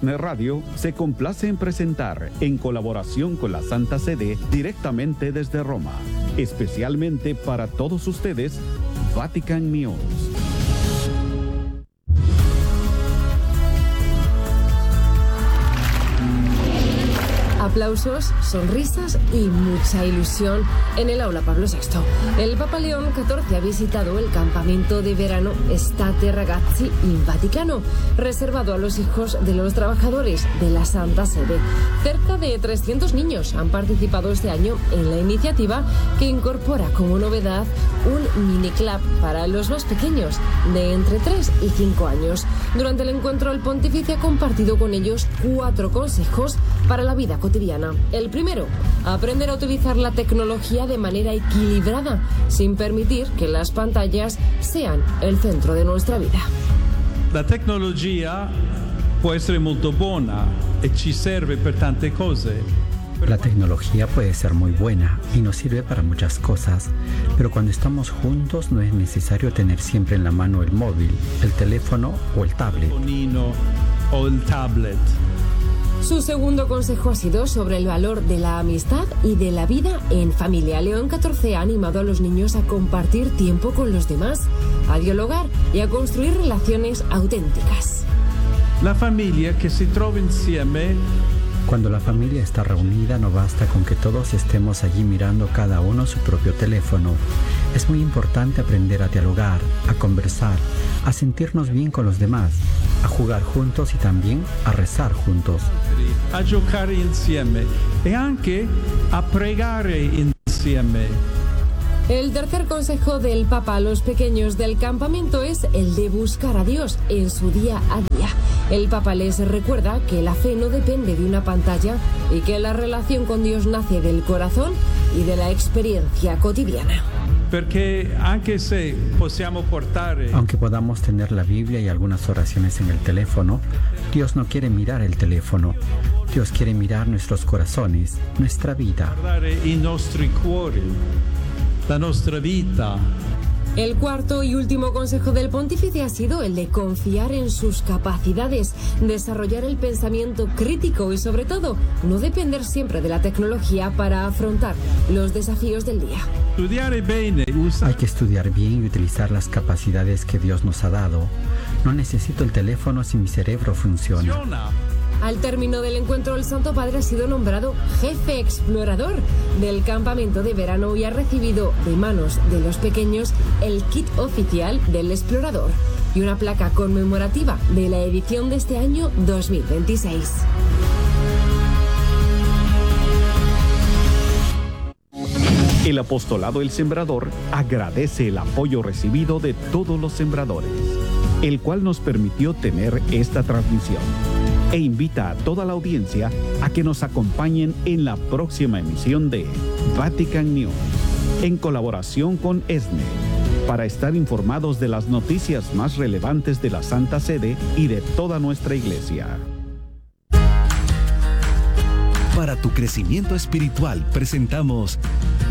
ESNE Radio se complace en presentar, en colaboración con la Santa Sede, directamente desde Roma, especialmente para todos ustedes, Vatican News. Aplausos, sonrisas y mucha ilusión en el aula Pablo VI. El Papa León XIV ha visitado el campamento de verano State Ragazzi in Vaticano, reservado a los hijos de los trabajadores de la Santa Sede. Cerca de 300 niños han participado este año en la iniciativa, que incorpora como novedad un mini club para los más pequeños, de entre 3 y 5 años. Durante el encuentro, el pontífice ha compartido con ellos 4 consejos para la vida cotidiana. El primero, aprender a utilizar la tecnología de manera equilibrada, sin permitir que las pantallas sean el centro de nuestra vida. La tecnología può essere molto buona e ci serve per tante cose. La tecnología puede ser muy buena y nos sirve para muchas cosas, pero cuando estamos juntos no es necesario tener siempre en la mano el móvil, el teléfono o el tablet. O el tablet. Su segundo consejo ha sido sobre el valor de la amistad y de la vida en familia. León XIV ha animado a los niños a compartir tiempo con los demás, a dialogar y a construir relaciones auténticas. La familia que si trova insieme. Cuando la familia está reunida, no basta con que todos estemos allí mirando cada uno su propio teléfono. Es muy importante aprender a dialogar, a conversar, a sentirnos bien con los demás, a jugar juntos y también a rezar juntos. A giocare insieme e anche a pregare insieme. El tercer consejo del Papa a los pequeños del campamento es el de buscar a Dios en su día a día. El Papa les recuerda que la fe no depende de una pantalla y que la relación con Dios nace del corazón y de la experiencia cotidiana. Porque aunque podamos tener la Biblia y algunas oraciones en el teléfono, Dios no quiere mirar el teléfono. Dios quiere mirar nuestros corazones, nuestra vida. I nostri cuori, la nostra vita. El cuarto y último consejo del pontífice ha sido el de confiar en sus capacidades, desarrollar el pensamiento crítico y, sobre todo, no depender siempre de la tecnología para afrontar los desafíos del día. Hay que estudiar bien y utilizar las capacidades que Dios nos ha dado. No necesito el teléfono si mi cerebro funciona. Al término del encuentro, el Santo Padre ha sido nombrado jefe explorador del campamento de verano y ha recibido de manos de los pequeños el kit oficial del explorador y una placa conmemorativa de la edición de este año 2026. El apostolado El Sembrador agradece el apoyo recibido de todos los sembradores, el cual nos permitió tener esta transmisión, e invita a toda la audiencia a que nos acompañen en la próxima emisión de Vatican News, en colaboración con ESNE, para estar informados de las noticias más relevantes de la Santa Sede y de toda nuestra Iglesia. Para tu crecimiento espiritual presentamos